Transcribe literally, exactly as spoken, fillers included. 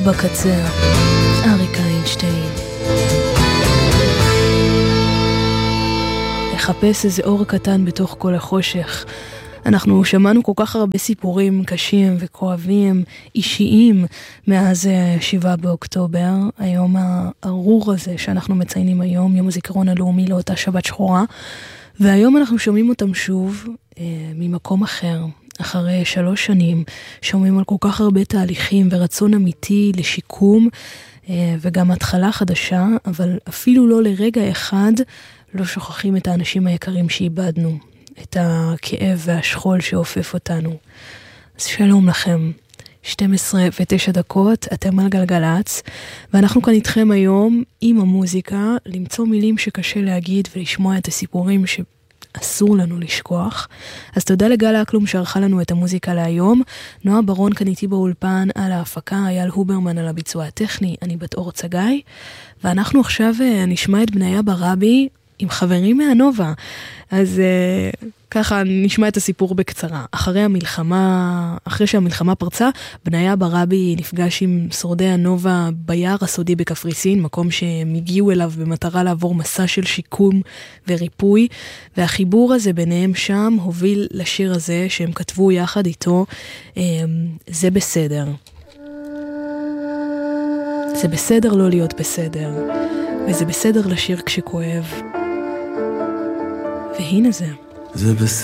בקצה, אריק איינשטיין. לחפש איזה אור קטן בתוך כל החושך. אנחנו שמענו כל כך הרבה סיפורים קשים וכואבים, אישיים, מאז שבעה באוקטובר, היום הארור הזה שאנחנו מציינים היום, יום הזיכרון הלאומי לאותה שבת שחורה, והיום אנחנו שומעים אותם שוב אה, ממקום אחר. אחרי שלוש שנים שומעים על כל כך הרבה תהליכים ורצון אמיתי לשיקום אה, וגם התחלה חדשה, אבל אפילו לא לרגע אחד לא שוכחים את האנשים היקרים שאיבדנו, את הכאב והשכול שאופף אותנו. אז שלום לכם, שתים עשרה ותשע דקות, אתם על גלגלץ, ואנחנו כאן איתכם היום עם המוזיקה, למצוא מילים שקשה להגיד ולשמוע את הסיפורים שאסור לנו לשכוח. אז תודה לגל אקלום שערכה לנו את המוזיקה להיום, נועה ברון כאן איתי באולפן על ההפקה, אייל הוברמן על הביצוע הטכני, אני בת אור צגאי, ואנחנו עכשיו נשמע את בניה ברבי, עם חברים מהנובה. אז uh, ככה נשמע את הסיפור בקצרה. אחרי המלחמה, אחרי שהמלחמה פרצה, בניה ברבי נפגש עם שורדי הנובה ביער הסודי בקפריסין, מקום שהם הגיעו אליו במטרה לעבור מסע של שיקום וריפוי, והחיבור הזה ביניהם שם הוביל לשיר הזה שהם כתבו יחד איתו, um, זה בסדר. זה בסדר לא להיות בסדר, וזה בסדר לשיר כשכואב. והנה זה. זה בסדר